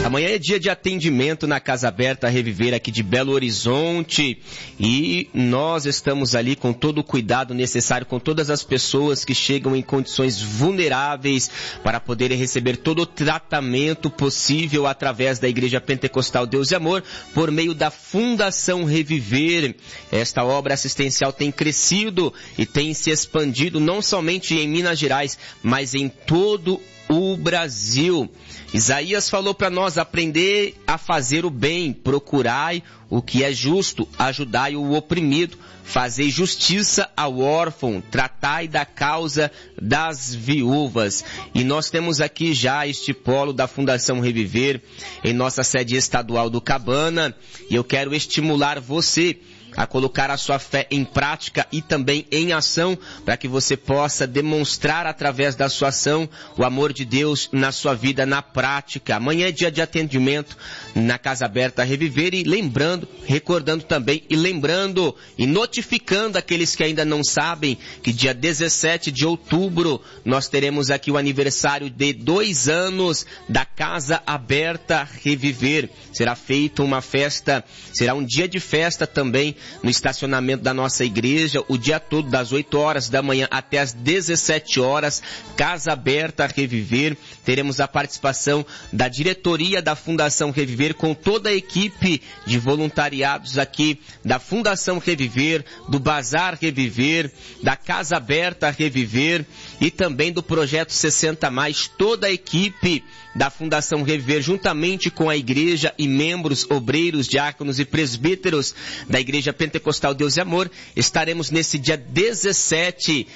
Amanhã é dia de atendimento na Casa Aberta Reviver aqui de Belo Horizonte e nós estamos ali com todo o cuidado necessário com todas as pessoas que chegam em condições vulneráveis para poderem receber todo o tratamento possível através da Igreja Pentecostal Deus e Amor por meio da Fundação Reviver. Esta obra assistencial tem crescido e tem se expandido não somente em Minas Gerais, mas em todo o Brasil. Isaías falou para nós: aprender a fazer o bem, procurai o que é justo, ajudai o oprimido, fazei justiça ao órfão, tratai da causa das viúvas. E nós temos aqui já este polo da Fundação Reviver em nossa sede estadual do Cabana, e eu quero estimular você a colocar a sua fé em prática e também em ação, para que você possa demonstrar através da sua ação o amor de Deus na sua vida na prática. Amanhã é dia de atendimento na Casa Aberta Reviver e recordando também e notificando aqueles que ainda não sabem que dia 17 de outubro nós teremos aqui o aniversário de 2 anos da Casa Aberta Reviver. Será feita uma festa, será um dia de festa também no estacionamento da nossa igreja, o dia todo, das 8 horas da manhã até as 17 horas, Casa Aberta Reviver. Teremos a participação da diretoria da Fundação Reviver, com toda a equipe de voluntariados aqui da Fundação Reviver, do Bazar Reviver, da Casa Aberta Reviver e também do Projeto 60+, toda a equipe da Fundação Reviver, juntamente com a igreja e membros, obreiros, diáconos e presbíteros da Igreja Pentecostal Deus e Amor, estaremos nesse dia 17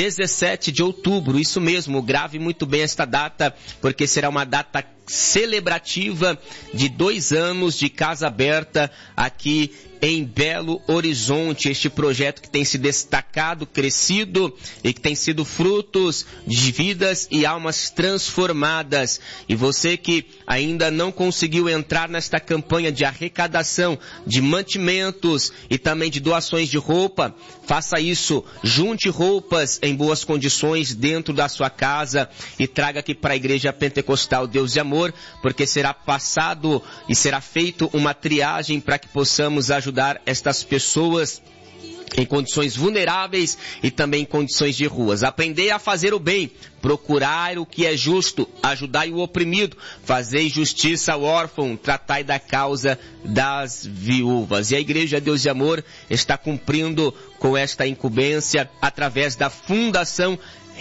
de outubro, isso mesmo, grave muito bem esta data, porque será uma data celebrativa de 2 anos de Casa Aberta aqui em Belo Horizonte. Este projeto que tem se destacado, crescido e que tem sido frutos de vidas e almas transformadas. E você que ainda não conseguiu entrar nesta campanha de arrecadação de mantimentos e também de doações de roupa, faça isso, junte roupas em boas condições dentro da sua casa e traga aqui para a Igreja Pentecostal Deus e Amor, porque será passado e será feito uma triagem para que possamos ajudar estas pessoas em condições vulneráveis e também em condições de ruas. Aprender a fazer o bem, procurar o que é justo, ajudai o oprimido, fazei justiça ao órfão, tratai da causa das viúvas. E a Igreja Deus e Amor está cumprindo com esta incumbência através da Fundação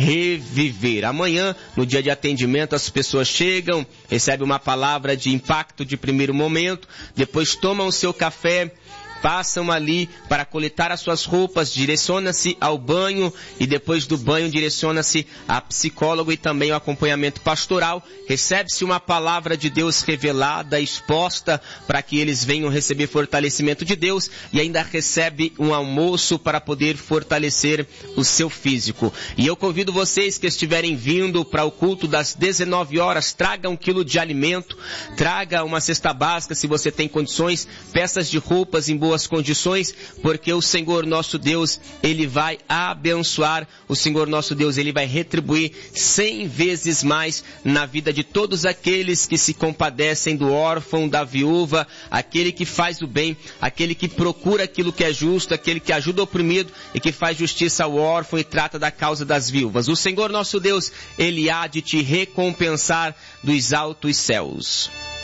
Reviver. Amanhã, no dia de atendimento, as pessoas chegam, recebem uma palavra de impacto de primeiro momento, depois tomam o seu café, passam ali para coletar as suas roupas, direciona-se ao banho e depois do banho direciona-se a psicólogo e também o acompanhamento pastoral. Recebe-se uma palavra de Deus revelada, exposta, para que eles venham receber fortalecimento de Deus, e ainda recebe um almoço para poder fortalecer o seu físico. E eu convido vocês que estiverem vindo para o culto das 19 horas, traga 1 quilo de alimento, traga uma cesta básica se você tem condições, peças de roupas em boas condições, porque o Senhor nosso Deus, Ele vai abençoar, o Senhor nosso Deus, Ele vai retribuir 100 vezes mais na vida de todos aqueles que se compadecem do órfão, da viúva, aquele que faz o bem, aquele que procura aquilo que é justo, aquele que ajuda o oprimido e que faz justiça ao órfão e trata da causa das viúvas. O Senhor nosso Deus, Ele há de te recompensar dos altos céus.